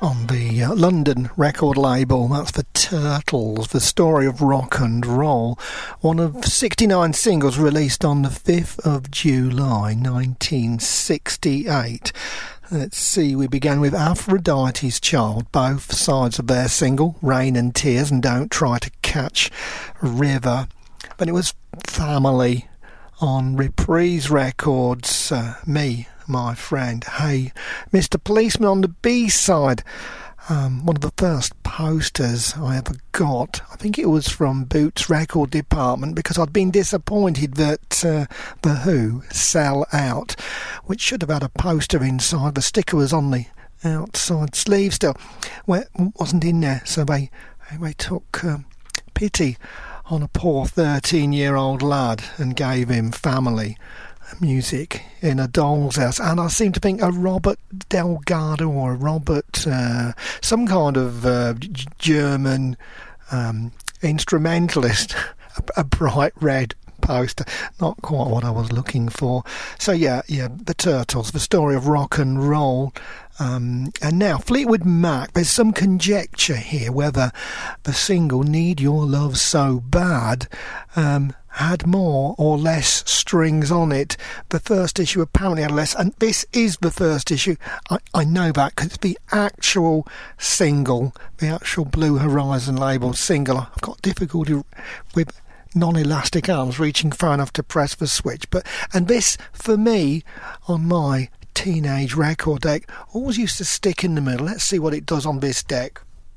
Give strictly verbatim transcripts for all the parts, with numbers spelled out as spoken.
on the uh, London record label. That's the Turtles, the story of rock and roll. One of sixty-nine singles released on the fifth of July nineteen sixty-eight. Let's see, we began with Aphrodite's Child, both sides of their single, Rain and Tears and Don't Try to Catch a River. But it was Family on Reprise Records, uh, Me, My Friend, Hey, Mister Policeman on the B-side. Um, one of the first posters I ever got, I think it was from Boots Record Department, because I'd been disappointed that uh, The Who, Sell Out, which should have had a poster inside. The sticker was on the outside sleeve still. Well, it wasn't in there, so they, they took um, pity on a poor thirteen-year-old lad and gave him Family music in a doll's house. And I seem to think a Robert Delgado or a Robert uh, some kind of uh, G- German um, instrumentalist a, a bright red poster, not quite what I was looking for. So yeah yeah the Turtles, the story of rock and roll. Um, and now Fleetwood Mac, there's some conjecture here whether the single Need Your Love So Bad um, had more or less strings on it. The first issue apparently had less, and this is the first issue. I, I know that because the actual single, the actual Blue Horizon label single, I've got difficulty with non-elastic arms reaching far enough to press the switch. But and this, for me, on my teenage record deck, always used to stick in the middle. Let's see what it does on this deck.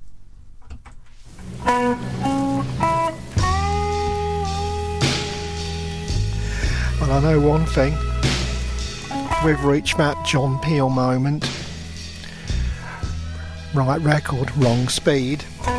Well, I know one thing. We've reached that John Peel moment. Right record, wrong speed.